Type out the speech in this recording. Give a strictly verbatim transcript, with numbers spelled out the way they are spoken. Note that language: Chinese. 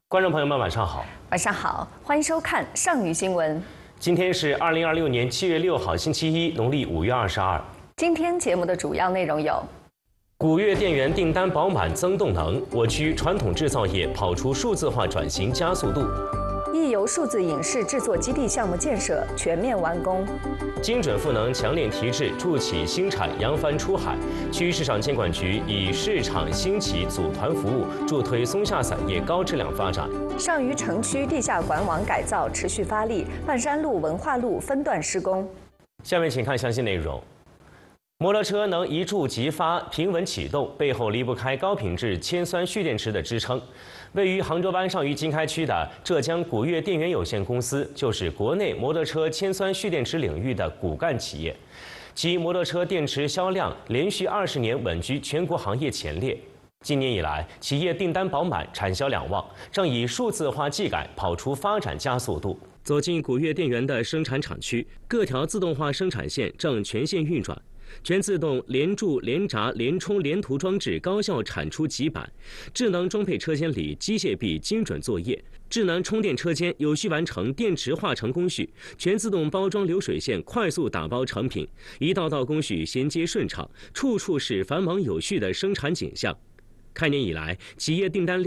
观众朋友们，晚上好。 晚上好，欢迎收看上虞新闻。 今天是二零二六年七月六号，星期一，农历五月二十二。 今天节目的主要内容有： 古越电源订单饱满增动能，我区传统制造业跑出数字化转型加速度。 义游数字影视制作基地项目建设全面完工。 精准赋能强链提质，助企新产扬帆出海。区域市场监管局以市场兴起组团服务，助推松下散业高质量发展。 上虞城区地下管网改造持续发力，半山路、文化路分段施工。 下面请看详细内容。摩托车能一触即发、平稳启动，背后离不开高品质铅酸蓄电池的支撑。位于杭州湾上虞经开区的浙江古越电源有限公司，就是国内摩托车铅酸蓄电池领域的骨干企业，其摩托车电池销量连续二十年稳居全国行业前列。今年以来，企业订单饱满，产销两旺，正以数字化技改跑出发展加速度。走进古越电源的生产厂区，各条自动化生产线正全线运转。全自动连注、连闸、连冲、连涂装置高效产出极板，智能中配车间里机械臂精准作业，智能充电车间有序完成电池化成工序，全自动包装流水线快速打包成品，一道道工序衔接顺畅，处处是繁忙有序的生产景象。开年以来，企业订单量